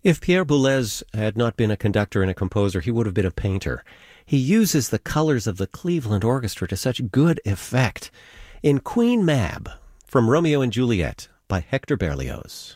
If Pierre Boulez had not been a conductor and a composer, he would have been a painter. He uses the colors of the Cleveland Orchestra to such good effect. In Queen Mab, from Romeo and Juliet, by Hector Berlioz.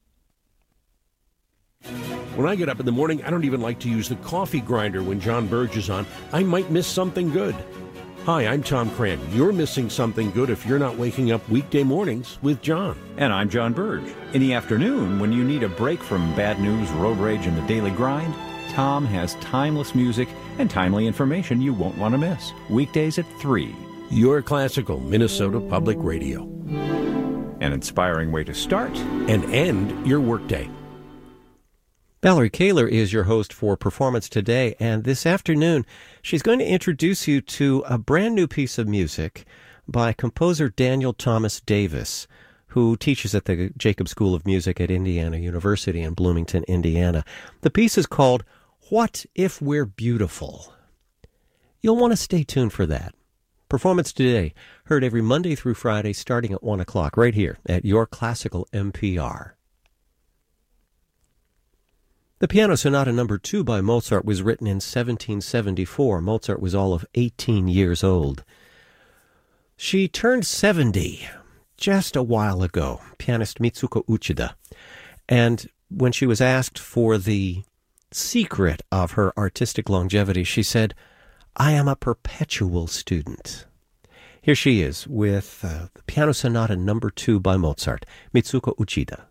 When I get up in the morning, I don't even like to use the coffee grinder when John Burge is on. I might miss something good. Hi, I'm Tom Cran. You're missing something good if you're not waking up weekday mornings with John. And I'm John Burge. In the afternoon, when you need a break from bad news, road rage, and the daily grind, Tom has timeless music and timely information you won't want to miss. Weekdays at 3. Your classical Minnesota Public Radio. An inspiring way to start and end your workday. Valerie Kaler is your host for Performance Today, and this afternoon she's going to introduce you to a brand new piece of music by composer Daniel Thomas Davis, who teaches at the Jacob School of Music at Indiana University in Bloomington, Indiana. The piece is called What If We're Beautiful? You'll want to stay tuned for that. Performance Today, heard every Monday through Friday starting at 1 o'clock right here at Your Classical NPR. The Piano Sonata No. 2 by Mozart was written in 1774. Mozart was all of 18 years old. She turned 70 just a while ago, pianist Mitsuko Uchida. And when she was asked for the secret of her artistic longevity, she said, "I am a perpetual student." Here she is with the Piano Sonata No. 2 by Mozart, Mitsuko Uchida.